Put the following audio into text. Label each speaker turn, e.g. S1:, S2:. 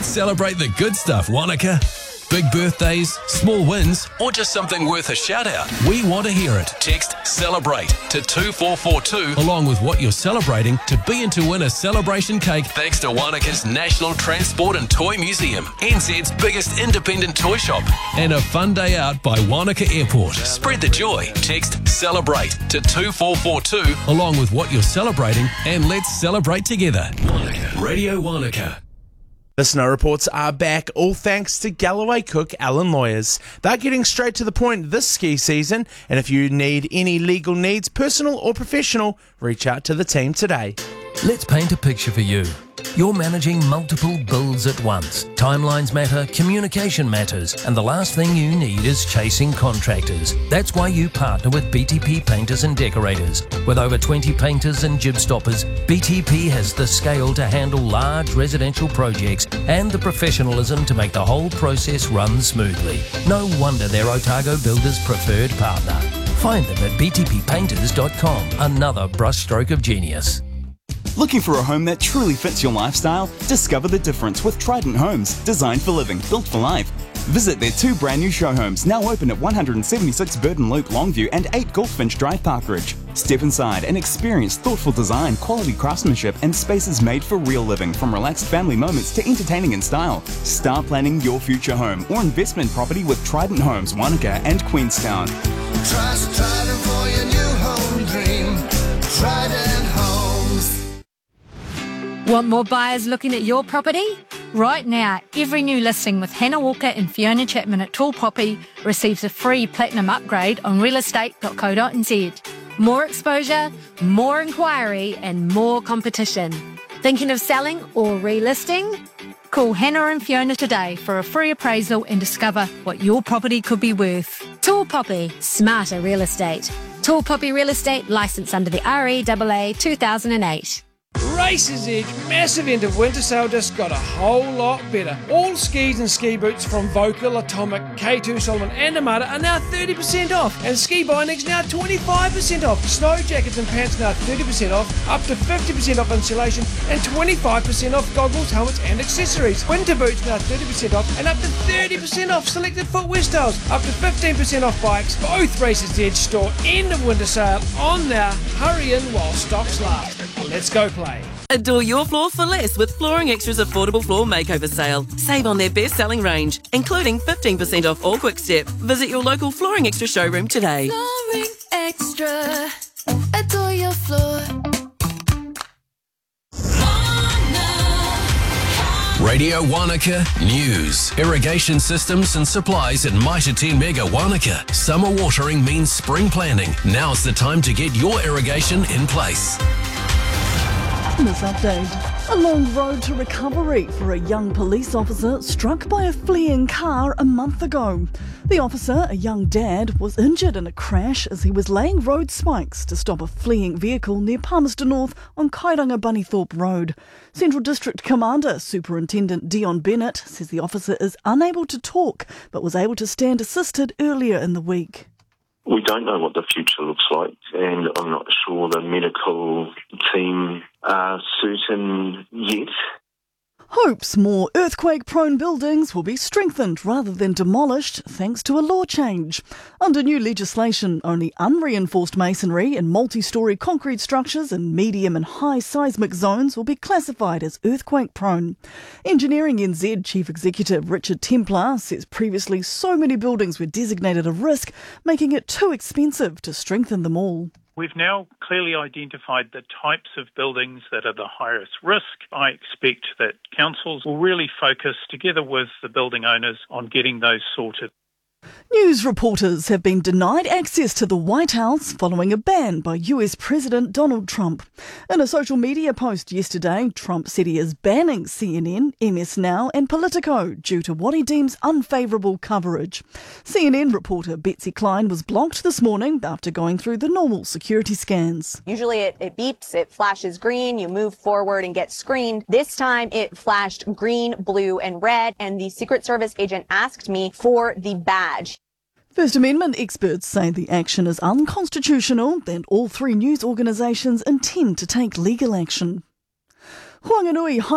S1: Let's celebrate the good stuff, Wanaka. Big birthdays, small wins, or just something worth a shout out. We want to hear it. Text CELEBRATE to 2442 along with what you're celebrating to be in to win a celebration cake thanks to Wanaka's National Transport and Toy Museum, NZ's biggest independent toy shop, and a fun day out by Wanaka Airport. Spread the joy. Text CELEBRATE to 2442 along with what you're celebrating and let's celebrate together. Wanaka. Radio Wanaka.
S2: The snow reports are back, all thanks to Galloway Cook Allen Lawyers. They're getting straight to the point this ski season, and if you need any legal needs, personal or professional, reach out to the team today.
S3: Let's paint a picture for you. You're managing multiple bills at once. Timelines matter, communication matters, and the last thing you need is chasing contractors. That's why you partner with BTP Painters and Decorators. With over 20 painters and jib stoppers, BTP has the scale to handle large residential projects and the professionalism to make the whole process run smoothly. No wonder they're Otago Builders' preferred partner. Find them at btppainters.com. Another brushstroke of genius.
S4: Looking for a home that truly fits your lifestyle? Discover the difference with Trident Homes, designed for living, built for life. Visit their 2 brand new show homes, now open at 176 Burton Loop Longview and 8 Goldfinch Drive Parkridge. Step inside and experience thoughtful design, quality craftsmanship, and spaces made for real living, from relaxed family moments to entertaining in style. Start planning your future home or investment property with Trident Homes, Wanaka and Queenstown.
S5: Trust Trident for your new home dream. Trident Homes.
S6: Want more buyers looking at your property? Right now, every new listing with Hannah Walker and Fiona Chapman at Tall Poppy receives a free platinum upgrade on realestate.co.nz. More exposure, more inquiry and more competition. Thinking of selling or relisting? Call Hannah and Fiona today for a free appraisal and discover what your property could be worth.
S7: Tall Poppy, smarter real estate. Tall Poppy Real Estate, licensed under the REAA 2008.
S8: Races Edge massive end of winter sale just got a whole lot better. All skis and ski boots from Vocal, Atomic, K2 Solomon and Amada are now 30% off, and ski bindings now 25% off. Snow jackets and pants now 30% off, up to 50% off insulation and 25% off goggles, helmets and accessories. Winter boots now 30% off and up to 30% off selected footwear styles, up to 15% off bikes. Both Races Edge store end of winter sale on now. Hurry in while stocks last. Let's go play.
S9: Adore your floor for less with Flooring Extra's affordable floor makeover sale. Save on their best-selling range, including 15% off all Quick Step. Visit your local Flooring Extra showroom today.
S10: Flooring Extra. Adore your floor.
S1: Radio Wanaka News. Irrigation systems and supplies at Mitre 10 Mega Wanaka. Summer watering means spring planning. Now's the time to get your irrigation in place.
S11: This update. A long road to recovery for a young police officer struck by a fleeing car a month ago. The officer, a young dad, was injured in a crash as he was laying road spikes to stop a fleeing vehicle near Palmerston North on Kairanga Bunnythorpe Road. Central District Commander Superintendent Dion Bennett says the officer is unable to talk but was able to stand assisted earlier in the week.
S12: We don't know what the future looks like, and I'm not sure the medical team are certain yet.
S11: Hopes more earthquake-prone buildings will be strengthened rather than demolished thanks to a law change. Under new legislation, only unreinforced masonry and multi-storey concrete structures in medium and high seismic zones will be classified as earthquake-prone. Engineering NZ Chief Executive Richard Templar says previously so many buildings were designated a risk, making it too expensive to strengthen them all.
S13: We've now clearly identified the types of buildings that are the highest risk. I expect that councils will really focus, together with the building owners, on getting those sorted.
S11: News reporters have been denied access to the White House following a ban by US President Donald Trump. In a social media post yesterday, Trump said he is banning CNN, MS Now and Politico due to what he deems unfavourable coverage. CNN reporter Betsy Klein was blocked this morning after going through the normal security scans.
S14: Usually it beeps, it flashes green, you move forward and get screened. This time it flashed green, blue and red, and the Secret Service agent asked me for the badge.
S11: First Amendment experts say the action is unconstitutional and all three news organisations intend to take legal action. Huanganui